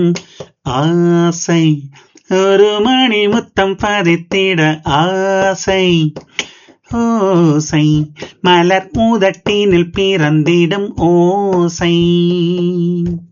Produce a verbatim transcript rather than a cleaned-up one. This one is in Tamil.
ஆசை ஒரு மணி முத்தம் பதித்திட ஆசை ஓசை மலர் மூதட்டினில் பிறந்திடும் ஓசை